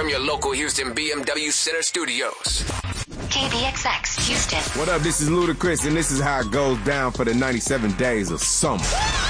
from your local Houston BMW Center studios. KBXX, Houston. What up? This is Ludacris, and this is how it goes down for the 97 days of summer.